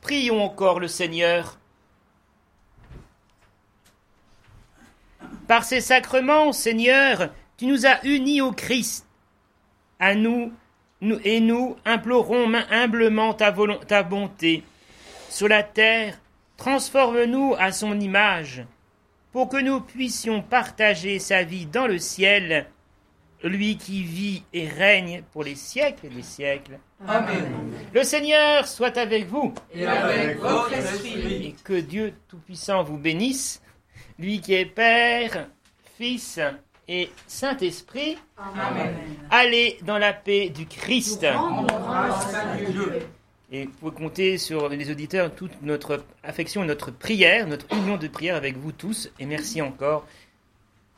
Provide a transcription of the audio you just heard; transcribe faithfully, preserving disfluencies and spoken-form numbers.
Prions encore le Seigneur. Par ces sacrements, Seigneur, tu nous as unis au Christ. À nous, nous et nous implorons humblement ta, volonté, ta bonté. Sur la terre, transforme-nous à son image, pour que nous puissions partager sa vie dans le ciel, lui qui vit et règne pour les siècles des siècles. Amen. Le Seigneur soit avec vous. Et avec votre esprit. Et que Dieu Tout-Puissant vous bénisse, lui qui est Père, Fils et Saint-Esprit. Amen. Allez dans la paix du Christ. Grâce à Dieu. Et vous pouvez compter sur les auditeurs toute notre affection et notre prière, notre union de prière avec vous tous. Et merci encore.